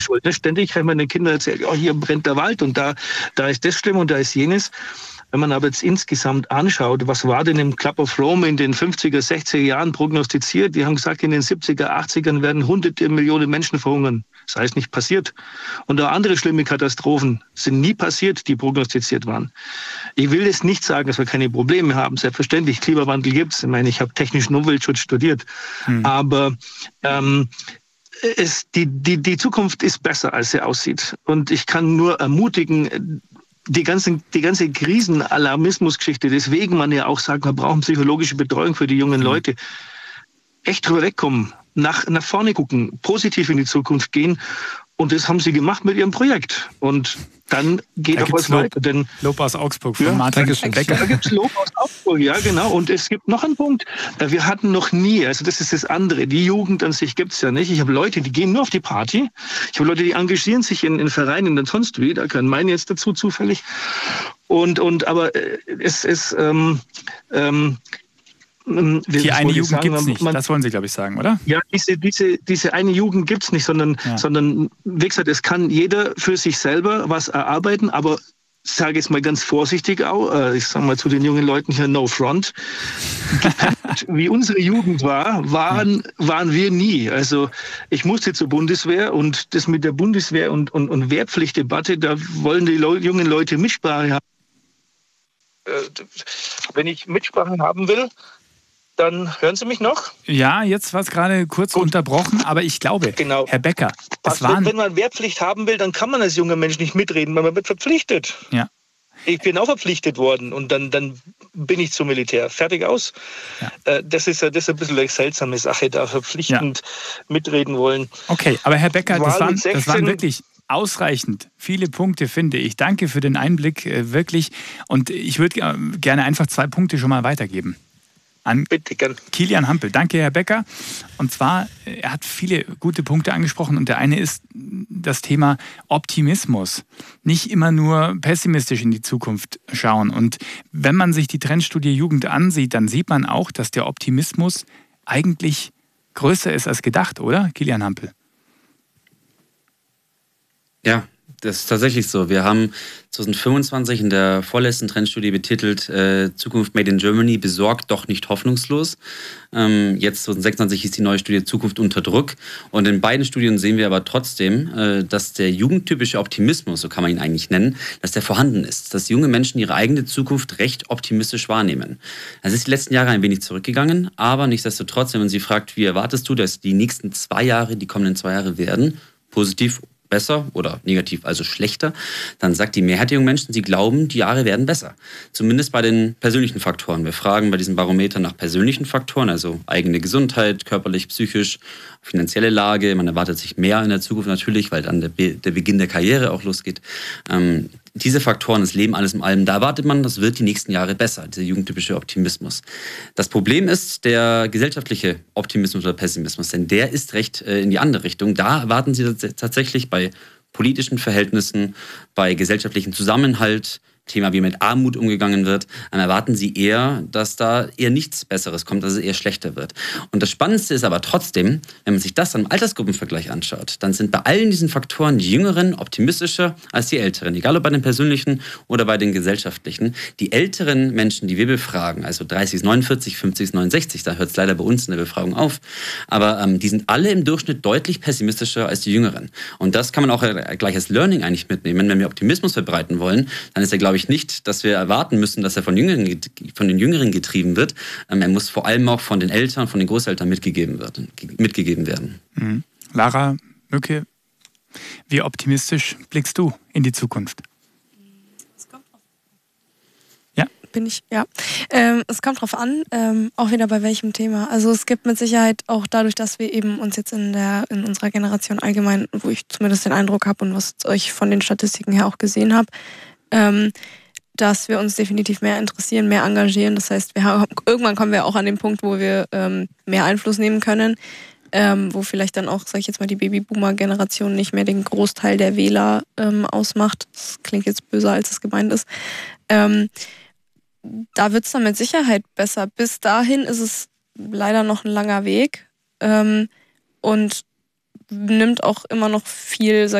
schuld. Ständig haben meine Kinder erzählt, oh, hier brennt der Wald und da ist das schlimm und da ist jenes. Wenn man aber jetzt insgesamt anschaut, was war denn im Club of Rome in den 50er, 60er Jahren prognostiziert? Die haben gesagt, in den 70er, 80ern werden hunderte Millionen Menschen verhungern. Das heißt nicht passiert. Und auch andere schlimme Katastrophen sind nie passiert, die prognostiziert waren. Ich will jetzt nicht sagen, dass wir keine Probleme haben. Selbstverständlich, Klimawandel gibt's. Ich meine, ich habe technischen Umweltschutz studiert. Aber die Zukunft ist besser, als sie aussieht. Und ich kann nur ermutigen, die ganze Krisenalarmismusgeschichte, deswegen man ja auch sagt, wir brauchen psychologische Betreuung für die jungen Leute, echt drüber wegkommen, nach vorne gucken, positiv in die Zukunft gehen. Und das haben sie gemacht mit ihrem Projekt. Und dann geht auch was weiter. Denn Lob aus Augsburg von Martin Becker. Da gibt es Lob aus Augsburg, ja genau. Und es gibt noch einen Punkt. Wir hatten noch nie, also das ist das andere, die Jugend an sich gibt es ja nicht. Ich habe Leute, die gehen nur auf die Party. Ich habe Leute, die engagieren sich in Vereinen und sonst wie. Da können meine jetzt dazu zufällig. Aber es ist... die eine Jugend gibt es nicht, das wollen Sie, glaube ich, sagen, oder? Ja, diese eine Jugend gibt es nicht, sondern, wie gesagt, es kann jeder für sich selber was erarbeiten, aber ich sage jetzt mal ganz vorsichtig auch, ich sage mal zu den jungen Leuten hier, no front, wie unsere Jugend waren wir nie. Also ich musste zur Bundeswehr und das mit der Bundeswehr und Wehrpflichtdebatte, da wollen die jungen Leute Mitsprache haben. Wenn ich Mitsprache haben will, dann hören Sie mich noch? Ja, jetzt war es gerade kurz unterbrochen, aber ich glaube, genau. Herr Becker, wenn man Wehrpflicht haben will, dann kann man als junger Mensch nicht mitreden, weil man wird verpflichtet. Ja. Ich bin auch verpflichtet worden und dann bin ich zum Militär. Fertig aus. Ja. Das ist ein bisschen eine seltsame Sache, da verpflichtend mitreden wollen. Okay, aber Herr Becker, das waren wirklich ausreichend viele Punkte, finde ich. Danke für den Einblick, wirklich. Und ich würde gerne einfach 2 Punkte schon mal weitergeben. An Kilian Hampel. Danke, Herr Becker. Und zwar, er hat viele gute Punkte angesprochen und der eine ist das Thema Optimismus. Nicht immer nur pessimistisch in die Zukunft schauen. Und wenn man sich die Trendstudie Jugend ansieht, dann sieht man auch, dass der Optimismus eigentlich größer ist als gedacht, oder, Kilian Hampel? Ja, das ist tatsächlich so. Wir haben 2025 in der vorletzten Trendstudie betitelt Zukunft Made in Germany, besorgt, doch nicht hoffnungslos. Jetzt 2026 hieß die neue Studie Zukunft unter Druck. Und in beiden Studien sehen wir aber trotzdem, dass der jugendtypische Optimismus, so kann man ihn eigentlich nennen, dass der vorhanden ist. Dass junge Menschen ihre eigene Zukunft recht optimistisch wahrnehmen. Es ist die letzten Jahre ein wenig zurückgegangen, aber nichtsdestotrotz, wenn man sie fragt, wie erwartest du, dass die nächsten 2 Jahre, die kommenden 2 Jahre werden, positiv besser oder negativ, also schlechter, dann sagt die Mehrheit der jungen Menschen, sie glauben, die Jahre werden besser. Zumindest bei den persönlichen Faktoren. Wir fragen bei diesem Barometer nach persönlichen Faktoren, also eigene Gesundheit, körperlich, psychisch, finanzielle Lage. Man erwartet sich mehr in der Zukunft natürlich, weil dann der Beginn der Karriere auch losgeht. Diese Faktoren, das Leben, alles in allem, da erwartet man, das wird die nächsten Jahre besser, dieser jugendtypische Optimismus. Das Problem ist der gesellschaftliche Optimismus oder Pessimismus, denn der ist recht in die andere Richtung. Da erwarten sie tatsächlich bei politischen Verhältnissen, bei gesellschaftlichem Zusammenhalt, Thema, wie mit Armut umgegangen wird, erwarten sie eher, dass da eher nichts Besseres kommt, dass es eher schlechter wird. Und das Spannendste ist aber trotzdem, wenn man sich das am Altersgruppenvergleich anschaut, dann sind bei allen diesen Faktoren die Jüngeren optimistischer als die Älteren, egal ob bei den persönlichen oder bei den gesellschaftlichen. Die älteren Menschen, die wir befragen, also 30 ist 49, 50 ist 69, da hört es leider bei uns in der Befragung auf, aber die sind alle im Durchschnitt deutlich pessimistischer als die Jüngeren. Und das kann man auch gleich als Learning eigentlich mitnehmen. Wenn wir Optimismus verbreiten wollen, dann ist glaube ich, nicht, dass wir erwarten müssen, dass er von den Jüngeren getrieben wird. Er muss vor allem auch von den Eltern, von den Großeltern mitgegeben werden. Mhm. Lara Mücke, wie optimistisch blickst du in die Zukunft? Ja? Es kommt drauf an, auch wieder bei welchem Thema. Also es gibt mit Sicherheit auch dadurch, dass wir eben uns jetzt in unserer Generation allgemein, wo ich zumindest den Eindruck habe und was ich von den Statistiken her auch gesehen habe, dass wir uns definitiv mehr interessieren, mehr engagieren. Das heißt, irgendwann kommen wir auch an den Punkt, wo wir mehr Einfluss nehmen können, wo vielleicht dann auch, sage ich jetzt mal, die Babyboomer-Generation nicht mehr den Großteil der Wähler ausmacht. Das klingt jetzt böser, als es gemeint ist. Da wird es dann mit Sicherheit besser. Bis dahin ist es leider noch ein langer Weg. Und nimmt auch immer noch viel,